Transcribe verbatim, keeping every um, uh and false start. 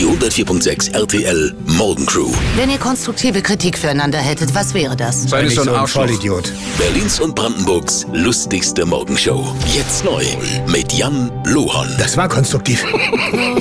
Die hundertvier Komma sechs R T L Morgencrew. Wenn ihr konstruktive Kritik füreinander hättet, was wäre das? Sei nicht so ein Vollidiot. Berlins und Brandenburgs lustigste Morgenshow. Jetzt neu mit Jan Lohon. Das war konstruktiv.